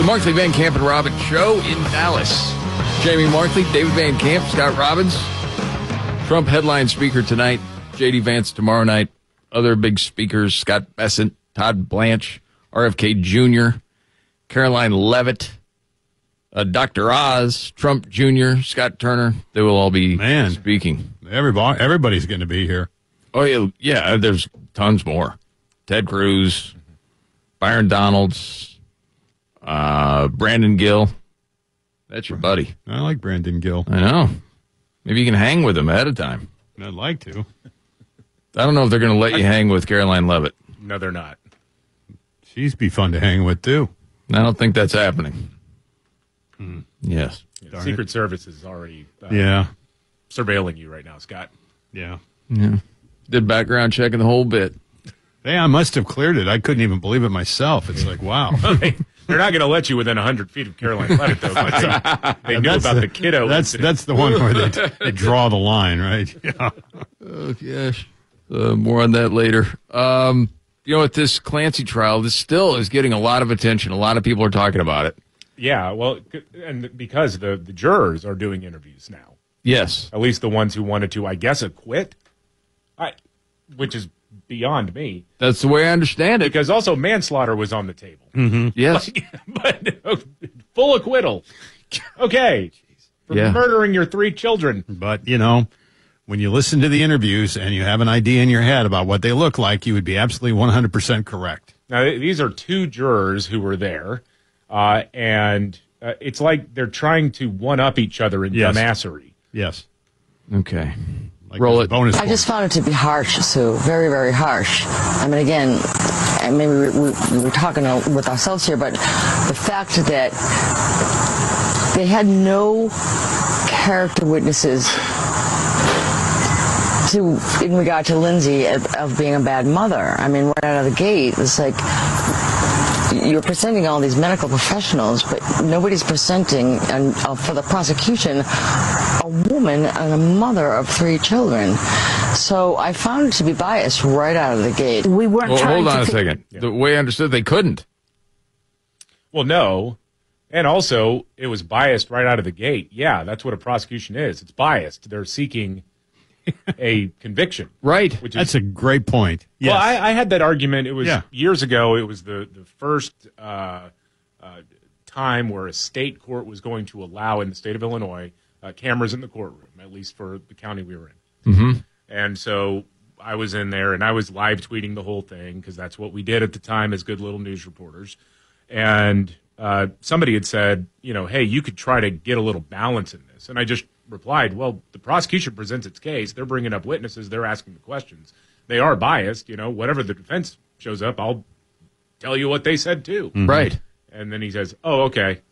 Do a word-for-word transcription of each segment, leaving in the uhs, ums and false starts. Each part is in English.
The Markley, Van Camp, and Robbins Show in Dallas. Jamie Markley, David Van Camp, Scott Robbins. Trump headline speaker tonight. J D Vance tomorrow night. Other big speakers, Scott Bessent, Todd Blanche, R F K Junior, Caroline Leavitt, uh, Doctor Oz, Trump Junior, Scott Turner. They will all be Man. speaking. Everybody, everybody's going to be here. Oh, yeah, yeah, there's tons more. Ted Cruz, Byron Donalds, uh, Brandon Gill. That's your buddy. I like Brandon Gill. I know. Maybe you can hang with him ahead of time. I'd like to. I don't know if they're going to let you hang with Caroline Leavitt. No, they're not. She's be fun to hang with, too. I don't think that's happening. Hmm. Yes. Yeah, Secret Service is already uh, Yeah. surveilling you right now, Scott. Yeah. Yeah. Did background checking the whole bit. Hey, I must have cleared it. I couldn't even believe it myself. It's like, wow. they, they're not going to let you within one hundred feet of Caroline Leavitt, though. But they, they knew That's about the, the kiddo That's incident. that's the one where they, they draw the line, right? Yeah. Oh, gosh. Uh, more on that later. Um, you know, at this Clancy trial, this still is getting a lot of attention. A lot of people are talking about it. Yeah, well, and because the, the jurors are doing interviews now. Yes. At least the ones who wanted to, I guess, acquit, I, which is beyond me. That's the way I understand it. Because also manslaughter was on the table. Mm-hmm. Yes. But uh, full acquittal. Okay. For Yeah. murdering your three children. But, you know, when you listen to the interviews and you have an idea in your head about what they look like, you would be absolutely one hundred percent correct. Now, th- these are two jurors who were there, uh, and uh, it's like they're trying to one-up each other in Yes. dumbassery. Yes. Okay. Like Roll there's it. Bonus I points. just found it to be harsh, Sue. Very, very harsh. I mean, again, I mean, we, we, we were talking with ourselves here, but the fact that they had no character witnesses to in regard to Lindsay of, of being a bad mother. I mean, right out of the gate, it's like you're presenting all these medical professionals, but nobody's presenting, and uh, for the prosecution, a woman and a mother of three children. So I found it to be biased right out of the gate. We weren't Well, trying hold on to a fi- second. The way I understood, they couldn't. Well, no. And also, it was biased right out of the gate. Yeah, that's what a prosecution is. It's biased. They're seeking a conviction. Right. Which is, That's a great point. Yes. Well, I, I had that argument. It was Yeah. years ago. It was the, the first uh, uh, time where a state court was going to allow, in the state of Illinois, uh, cameras in the courtroom, at least for the county we were in. Mm-hmm. And so I was in there, and I was live tweeting the whole thing because that's what we did at the time as good little news reporters. And uh, somebody had said, you know, hey, you could try to get a little balance in this. And I just replied, well, the prosecution presents its case. They're bringing up witnesses. They're asking the questions. They are biased. You know, whatever the defense shows up, I'll tell you what they said too. Mm-hmm. Right. And then he says, oh, okay.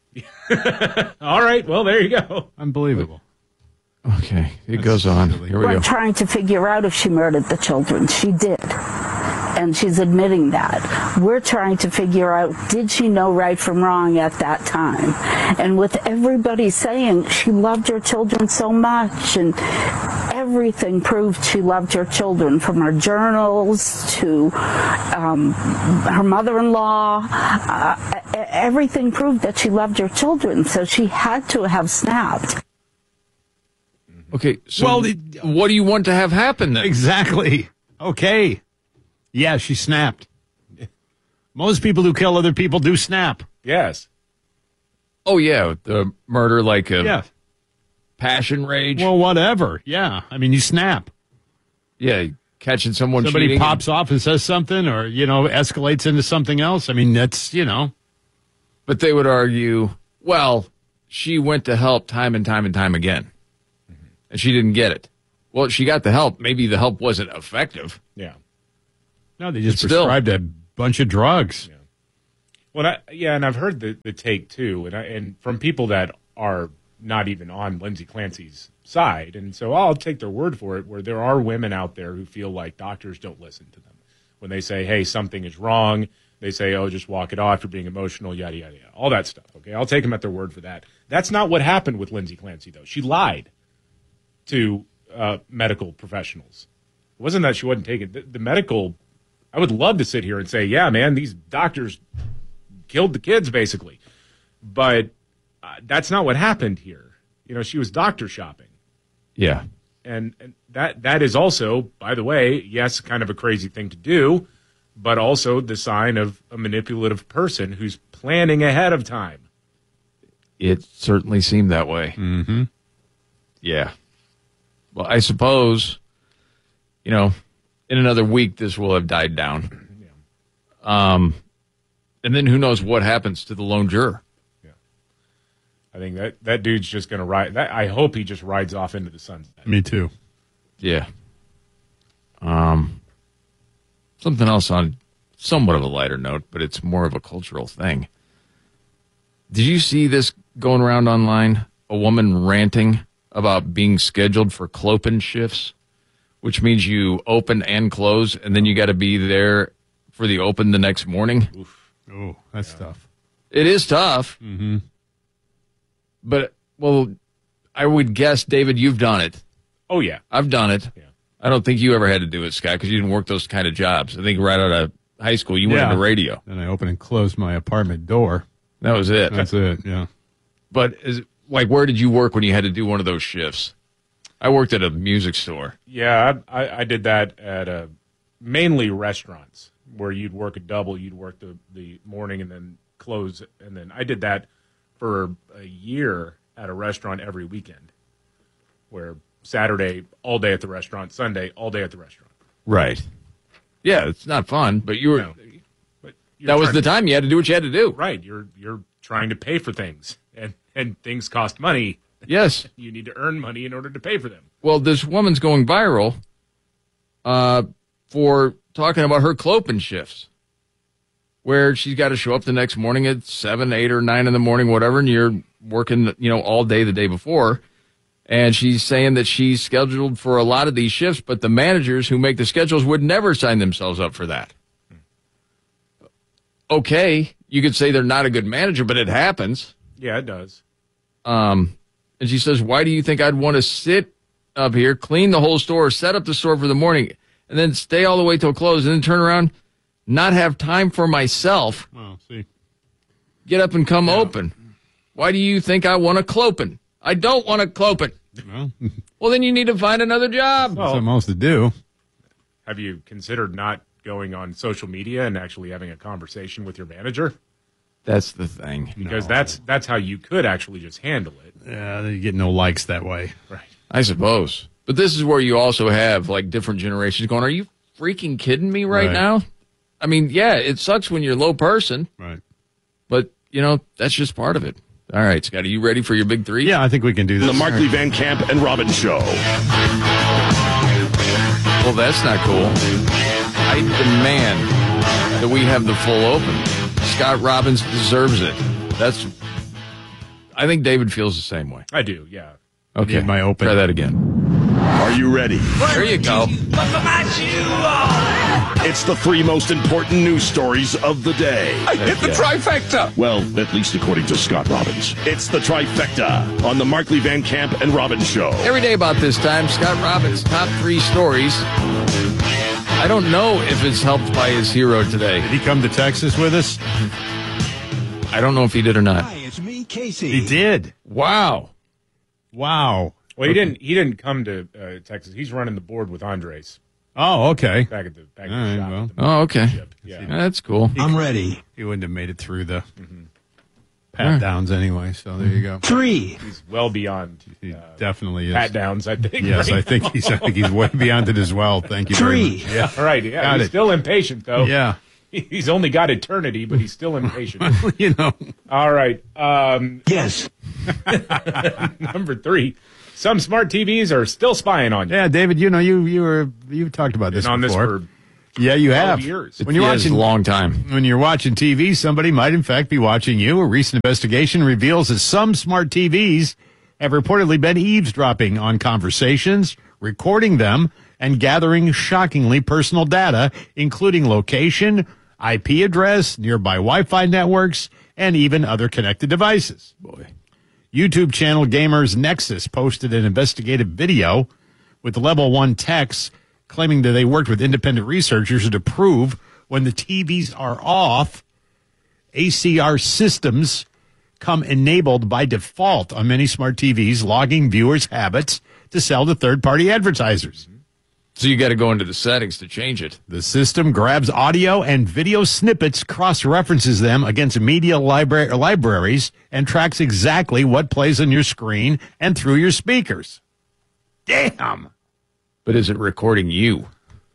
All right. Well, there you go. Unbelievable. Okay. It goes on. silly. Here we we're go. trying to figure out if she murdered the children. She did. And she's admitting that. We're trying to figure out, did she know right from wrong at that time? And with everybody saying she loved her children so much, and everything proved she loved her children, from her journals to um, her mother-in-law, uh, everything proved that she loved her children. So she had to have snapped. Okay. So Well, it- what do you want to have happen then? Exactly. Okay. Yeah, she snapped. Most people who kill other people do snap. Yes. Oh, yeah. The murder, like a Yeah. passion rage. Well, whatever. Yeah. I mean, you snap. yeah. Catching someone Somebody cheating. pops off and says something, or, you know, escalates into something else. I mean, that's, you know. But they would argue, well, she went to help time and time and time again. And she didn't get it. Well, she got the help. Maybe the help wasn't effective. Yeah. No, they just But still. prescribed a bunch of drugs. Well, I, yeah, and I've heard the, the take too, and I, and from people that are not even on Lindsay Clancy's side, and so I'll take their word for it. Where there are women out there who feel like doctors don't listen to them when they say, "Hey, something is wrong." They say, "Oh, just walk it off. You're being emotional." Yada yada yada. All that stuff. Okay, I'll take them at their word for that. That's not what happened with Lindsay Clancy, though. She lied to uh, medical professionals. It wasn't that she wasn't taking the, the medical. I would love to sit here and say, yeah, man, these doctors killed the kids, basically. But uh, that's not what happened here. You know, she was doctor shopping. Yeah. And, and that that is also, by the way, yes, kind of a crazy thing to do, but also the sign of a manipulative person who's planning ahead of time. It certainly seemed that way. Mm-hmm. Yeah. Well, I suppose, you know, in another week, this will have died down. Yeah. Um, and then who knows what happens to the lone juror. Yeah. I think that, that dude's just going to ride. That, I hope he just rides off into the sunset. Me too. Yeah. Um, something else on somewhat of a lighter note, but it's more of a cultural thing. Did you see this going around online? A woman ranting about being scheduled for clopen shifts, which means you open and close, and then you got to be there for the open the next morning. Oof. Oh, that's yeah. tough. It is tough. Mm-hmm. But, well, I would guess, David, you've done it. Oh, yeah. I've done it. Yeah. I don't think you ever had to do it, Scott, because you didn't work those kind of jobs. I think right out of high school, you went yeah. into radio. Then I opened and closed my apartment door. That was it. That's it, yeah. But, is, like, where did you work when you had to do one of those shifts? I worked at a music store. Yeah, I, I, I did that at uh, mainly restaurants where you'd work a double. You'd work the, the morning and then close. And then I did that for a year at a restaurant every weekend, where Saturday, all day at the restaurant, Sunday, all day at the restaurant. Right. Yeah, it's not fun, but you were... No. But you're that was trying- the time you had to do what you had to do. Right. You're you're trying to pay for things, and, and things cost money. Yes. You need to earn money in order to pay for them. Well, this woman's going viral uh, for talking about her clopen shifts, where she's got to show up the next morning at seven, eight, or nine in the morning, whatever, and you're working, you know, all day the day before. And she's saying that she's scheduled for a lot of these shifts, but the managers who make the schedules would never sign themselves up for that. Okay, you could say they're not a good manager, but it happens. Yeah, it does. Um, and she says, why do you think I'd want to sit up here, clean the whole store, set up the store for the morning, and then stay all the way till close, and then turn around, not have time for myself, Well, see. get up and come open? Why do you think I want a clopen? I don't want a clopen. Well, Well, then you need to find another job. that's something else to do. Have you considered not going on social media and actually having a conversation with your manager? That's the thing. Because No. that's that's how you could actually just handle it. Yeah, you get no likes that way. Right. I suppose. But this is where you also have, like, different generations going, are you freaking kidding me right, Right. now? I mean, yeah, it sucks when you're a low person, Right. but, you know, that's just part of it. All right, Scott, are you ready for your big three? Yeah, I think we can do this. The Markley Van Camp and Robbins Show. Well, that's not cool. I demand that we have the full open. Scott Robbins deserves it. That's. I think David feels the same way. I do, yeah. Okay, Need my open. Try that again. Are you ready? There you go. It's the three most important news stories of the day. Hit the trifecta. Well, at least according to Scott Robbins. It's the trifecta on the Markley Van Camp and Robbins Show. Every day about this time, Scott Robbins' top three stories. I don't know if it's helped by his hero today. Did he come to Texas with us? I don't know if he did or not. Hi, it's me, Casey. He did. Wow. Wow. Well, he didn't he didn't come to uh, Texas. He's running the board with Andres Oh, okay. back at the back All at the right, shop. well. at the Oh, okay. ship. Yeah. That's cool. I'm ready. He wouldn't have made it through the Mm-hmm. pat downs anyway, so there you go. Three. He's well beyond He uh, definitely is. pat downs, I think. Yes, right I think now. he's I think he's way beyond it as well. Thank you very Three. much. Yeah. All right, yeah, Got he's it. still impatient though. Yeah. He's only got eternity, but he's still impatient. You know. All right. Um, Yes. number three. Some smart T Vs are still spying on you. Yeah, David, you know, you you were you talked about this Been on this before. for yeah, you twelve have. years. When you're Yeah, it's watching a long time. When you're watching T V, somebody might in fact be watching you. A recent investigation reveals that some smart T Vs have reportedly been eavesdropping on conversations, recording them, and gathering shockingly personal data, including location, I P address, nearby Wi-Fi networks, and even other connected devices. Boy. YouTube channel Gamers Nexus posted an investigative video with Level one techs claiming that they worked with independent researchers to prove when the T Vs are off, A C R systems come enabled by default on many smart T Vs, logging viewers' habits to sell to third-party advertisers. So you got to go into the settings to change it. The system grabs audio and video snippets, cross-references them against media libra- libraries, and tracks exactly what plays on your screen and through your speakers. Damn! But is it recording you?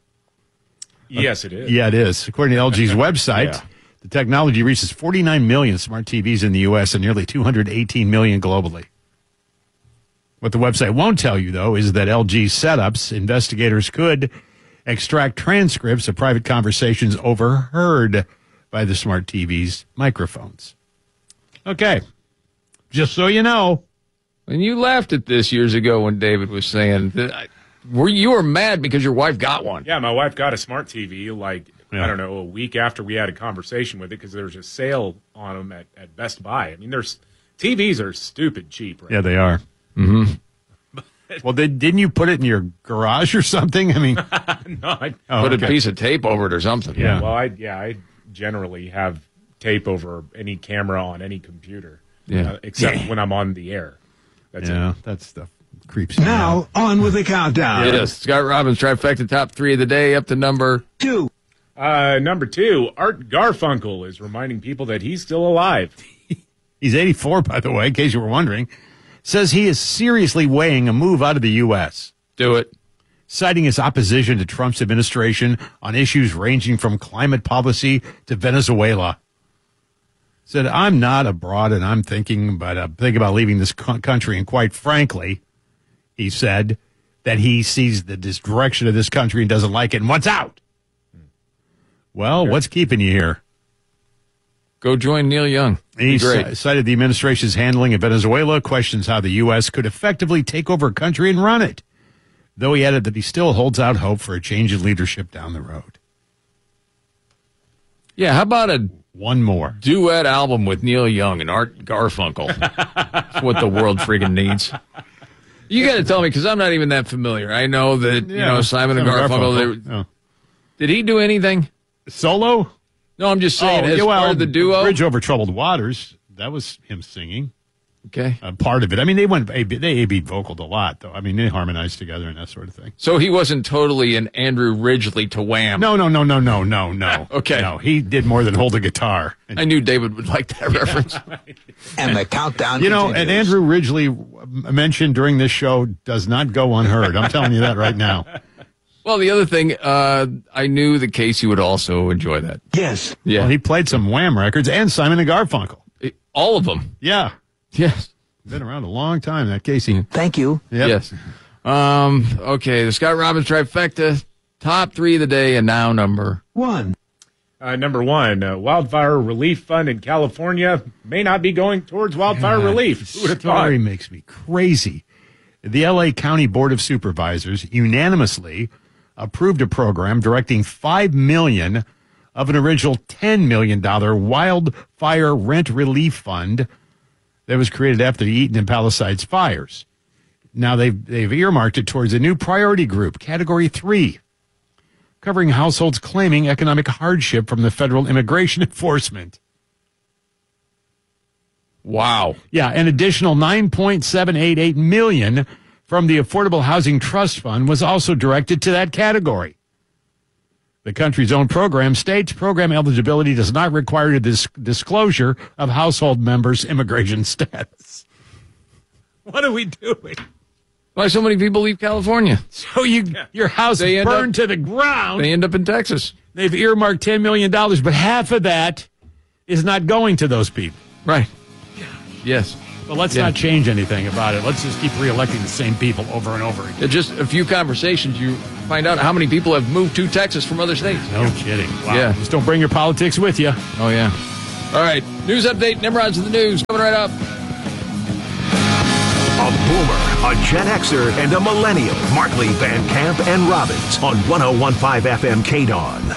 Yes, it is. Yeah, it is. According to L G's website, Yeah. the technology reaches forty-nine million smart T Vs in the U S and nearly two hundred eighteen million globally. What the website won't tell you, though, is that L G setups, investigators could extract transcripts of private conversations overheard by the smart T V's microphones. Okay. Just so you know. And you laughed at this years ago when David was saying that I, were you were mad because your wife got one. Yeah, my wife got a smart T V like, Yeah. I don't know, a week after we had a conversation with it because there was a sale on them at, at Best Buy. I mean, there's T Vs are stupid cheap right Yeah, they are. Mm-hmm. Well, then, didn't you put it in your garage or something? I mean, now. No, I, oh, Put okay. a piece of tape over it or something. Yeah. well, I yeah, I generally have tape over any camera on any computer. Yeah. uh, except Yeah. when I'm on the air. That's it. Yeah, that stuff creeps me out. Now, on with the countdown. It is. Scott Robbins, trifecta top three of the day, up to number. Two. Uh, number two, Art Garfunkel is reminding people that he's still alive. He's eighty-four, by the way, in case you were wondering. Says he is seriously weighing a move out of the U S, Do it. citing his opposition to Trump's administration on issues ranging from climate policy to Venezuela. Said, I'm not abroad and I'm thinking, but I'm thinking about leaving this co- country. And quite frankly, he said that he sees the this direction of this country and doesn't like it and wants out. Well, what's keeping you here? Go join Neil Young. He Be great. c- cited the administration's handling of Venezuela, questions how the U S could effectively take over a country and run it, though he added that he still holds out hope for a change in leadership down the road. Yeah, how about a One more. duet album with Neil Young and Art Garfunkel? That's what the world freaking needs. You got to tell me, because I'm not even that familiar. I know that, you know, Simon and Garfunkel, they were, Oh. did he do anything? Solo? No, I'm just saying, as yeah, well, part of the duo. Bridge Over Troubled Waters. That was him singing. Okay. Uh, part of it. I mean, they went A B, they A B vocaled a lot, though. I mean, they harmonized together and that sort of thing. So he wasn't totally an Andrew Ridgeley to Wham. No, no, no, no, no, no, no. Okay. No, he did more than hold a guitar. And, I knew David would like that reference. And the countdown you know, and continues. Andrew Ridgeley mentioned during this show does not go unheard. I'm telling you that right now. Well, the other thing, uh, I knew that Casey would also enjoy that. Yes. Yeah. Well, he played some Wham records and Simon and Garfunkel. It- all of them. Yeah. Yes. Been around a long time, that Casey. Thank you. Yep. Yes. Um, okay, the Scott Robbins trifecta, top three of the day, and now number. One. Uh, number one, uh, wildfire relief fund in California may not be going towards wildfire relief. Who would have thought? Story makes me crazy. The L A County Board of Supervisors unanimously approved a program directing five million dollars of an original ten million dollars wildfire rent relief fund that was created after the Eaton and Palisades fires. Now they've they've earmarked it towards a new priority group, Category three, covering households claiming economic hardship from the federal immigration enforcement. Wow. Yeah, an additional nine point seven eight eight million dollars from the Affordable Housing Trust Fund was also directed to that category. The country's own program states program eligibility does not require this disclosure of household members' immigration status. What are we doing? Why so many people leave California? So you your house They end burned up- to the ground. They end up in Texas. They've earmarked ten million dollars, but half of that is not going to those people. Right. Yes. But let's Yeah. not change anything about it. Let's just keep reelecting the same people over and over again. In just a few conversations, you find out how many people have moved to Texas from other states. No kidding. Wow. Yeah. Just don't bring your politics with you. Oh, yeah. All right. News update. Nimrod's in the news. Coming right up. A boomer, a Gen Xer, and a millennial. Markley, Van Camp, and Robbins on one oh one point five F M K D O N.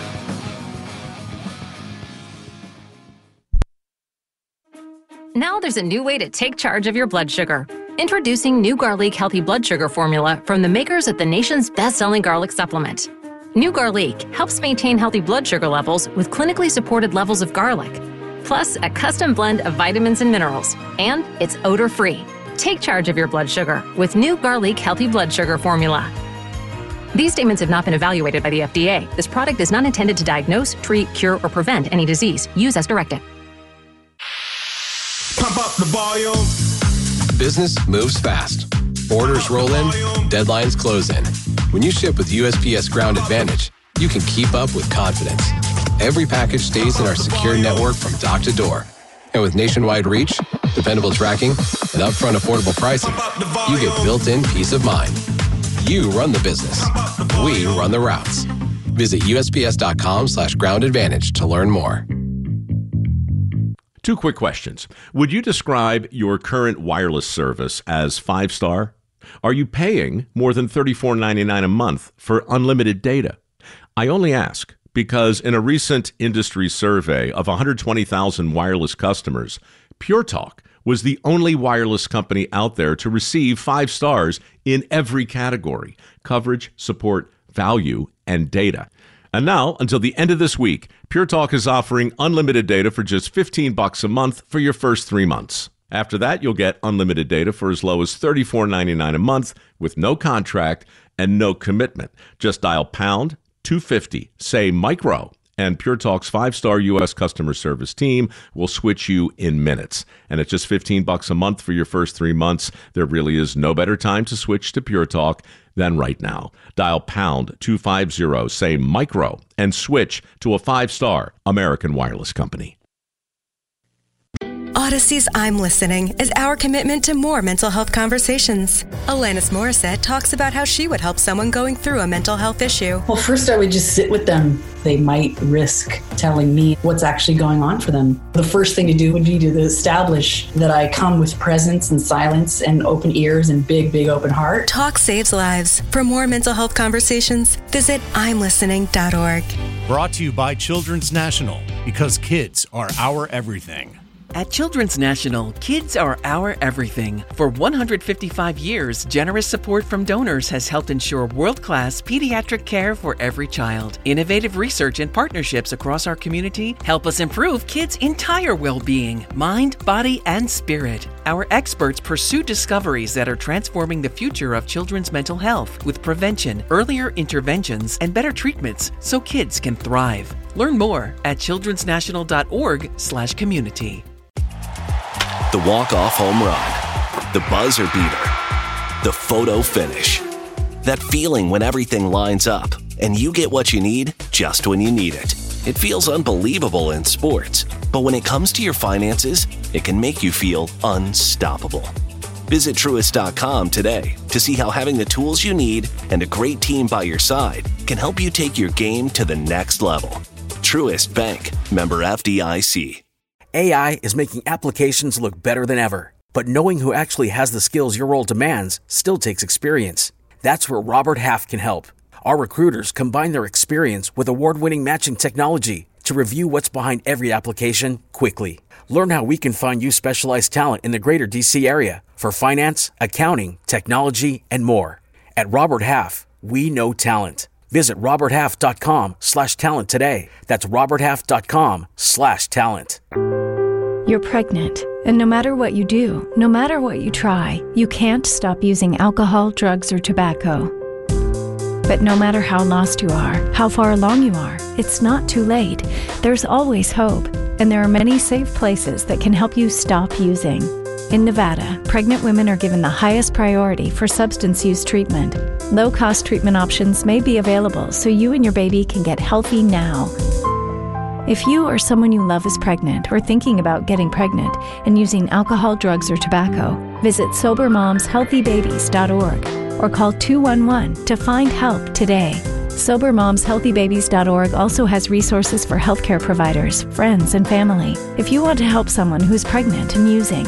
Now there's a new way to take charge of your blood sugar. Introducing new Garlic Healthy Blood Sugar Formula from the makers of the nation's best-selling garlic supplement. New Garlic helps maintain healthy blood sugar levels with clinically supported levels of garlic. plus a custom blend of vitamins and minerals. And it's odor-free. Take charge of your blood sugar with new Garlic Healthy Blood Sugar Formula. These statements have not been evaluated by the F D A. This product is not intended to diagnose, treat, cure, or prevent any disease. Use as directed. Pump up the volume. Business moves fast. Orders roll in, deadlines close in. When you ship with U S P S Ground Advantage, you can keep up with confidence. Every package stays in our secure network from dock to door. And with nationwide reach, dependable tracking, and upfront affordable pricing, you get built-in peace of mind. You run the business. We run the routes. Visit USPS.com slash ground advantage to learn more. Two quick questions. Would you describe your current wireless service as five-star? Are you paying more than thirty-four ninety-nine a month for unlimited data? I only ask because in a recent industry survey of one hundred twenty thousand wireless customers, Pure Talk was the only wireless company out there to receive five stars in every category: coverage, support, value, and data. And now, until the end of this week, Pure Talk is offering unlimited data for just fifteen bucks a month for your first three months. After that, you'll get unlimited data for as low as thirty-four ninety-nine a month with no contract and no commitment. Just dial pound two fifty, say micro, and Pure Talk's five-star U S customer service team will switch you in minutes. And at just fifteen bucks a month for your first three months, there really is no better time to switch to Pure Talk than right now. Dial pound two fifty, say micro, and switch to a five-star American wireless company. Odyssey's I'm Listening is our commitment to more mental health conversations. Alanis Morissette talks about how she would help someone going through a mental health issue. Well, first I would just sit with them. They might risk telling me what's actually going on for them. The first thing to do would be to establish that I come with presence and silence and open ears and big, big open heart. Talk saves lives. For more mental health conversations, visit I'm listening dot org. Brought to you by Children's National, because kids are our everything. At Children's National, kids are our everything. For one hundred fifty-five years, generous support from donors has helped ensure world-class pediatric care for every child. Innovative research and partnerships across our community help us improve kids' entire well-being, mind, body, and spirit. Our experts pursue discoveries that are transforming the future of children's mental health with prevention, earlier interventions, and better treatments so kids can thrive. Learn more at childrens national dot org slash community. The walk-off home run, the buzzer beater, the photo finish. That feeling when everything lines up and you get what you need just when you need it. It feels unbelievable in sports, but when it comes to your finances, it can make you feel unstoppable. Visit Truist dot com today to see how having the tools you need and a great team by your side can help you take your game to the next level. Truist Bank, member F D I C. A I is making applications look better than ever, but knowing who actually has the skills your role demands still takes experience. That's where Robert Half can help. Our recruiters combine their experience with award-winning matching technology to review what's behind every application quickly. Learn how we can find you specialized talent in the greater D C area for finance, accounting, technology, and more. At Robert Half, we know talent. Visit roberthalf.com slash talent today. That's roberthalf.com slash talent. You're pregnant, and no matter what you do, no matter what you try, you can't stop using alcohol, drugs, or tobacco. But no matter how lost you are, how far along you are, it's not too late. There's always hope, and there are many safe places that can help you stop using. In Nevada, pregnant women are given the highest priority for substance use treatment. Low-cost treatment options may be available so you and your baby can get healthy now. If you or someone you love is pregnant or thinking about getting pregnant and using alcohol, drugs, or tobacco, visit sober moms healthy babies dot org or call two one one to find help today. sober moms healthy babies dot org also has resources for healthcare providers, friends, and family. If you want to help someone who's pregnant and using,